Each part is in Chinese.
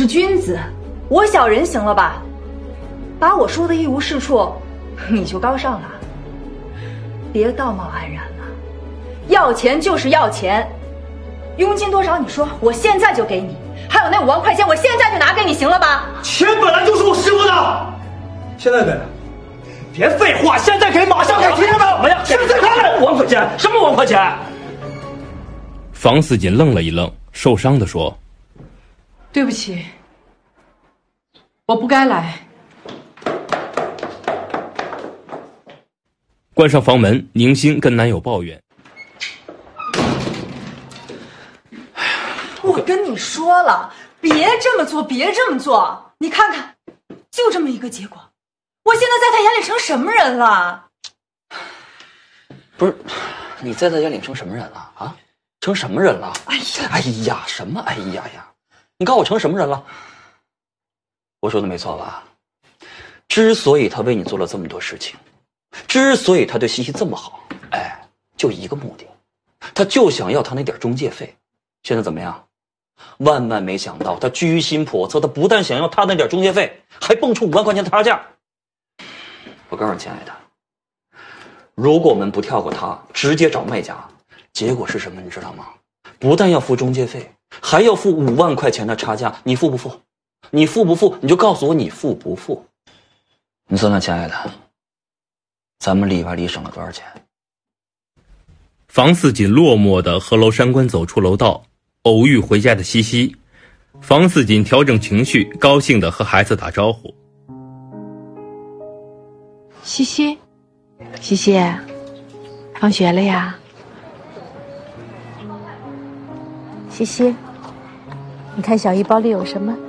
是君子，我小人行了吧？把我说的一无是处，你就高尚了？别道貌岸然了，要钱就是要钱，佣金多少你说，我现在就给你。还有那5万块钱，我现在就拿给你，行了吧？ 钱本来就是我师傅的，现在给。别废话，现在给，马上给，听着没有？什么呀？现在给5万块钱？什么5万块钱？ 房似锦愣了一愣，受伤地说：“ 对不起，我不该来。” 关上房门，宁馨跟男友抱怨：“ 我跟你说了，别这么做，别这么做。你看看，就这么一个结果。我现在在他眼里成什么人了？ 不是，你在他眼里成什么人了啊？成什么人了？哎呀，什么哎呀呀？你告诉我成什么人了？我说的没错吧？之所以他为你做了这么多事情，之所以他对西西这么好，就一个目的，他就想要他那点中介费。现在怎么样？万万没想到，他居心叵测，他不但想要他那点中介费，还蹦出5万块钱的差价。我告诉你，亲爱的，如果我们不跳过他，直接找卖家，结果是什么？你知道吗？不但要付中介费，还要付5万块钱的差价。你付不付？你付不付？你就告诉我你付不付？你算算，亲爱的，咱们里外里省了多少钱？ 房似锦落寞地和娄山关走出楼道，偶遇回家的西西。房似锦调整情绪，高兴地和孩子打招呼：“ 西西，西西，放学了呀？西西，你看小姨包里有什么？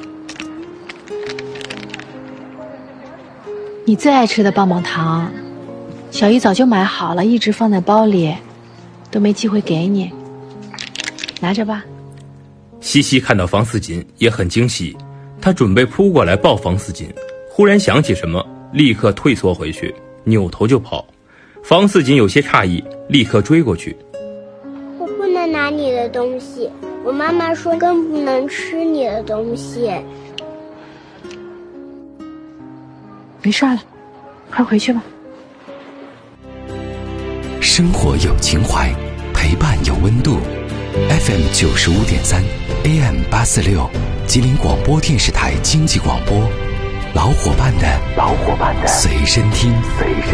你最爱吃的棒棒糖，小姨早就买好了，一直放在包里，都没机会给你。拿着吧。” 西西看到房似锦也很惊喜，她准备扑过来抱房似锦，忽然想起什么，立刻退缩回去，扭头就跑。房似锦有些诧异，立刻追过去：“ 我不能拿你的东西，我妈妈说更不能吃你的东西。” 没事了，快回去吧。 生活有情怀，陪伴有温度。FM 95.3 AM 846，吉林广播电视台经济广播，老伙伴的随身听。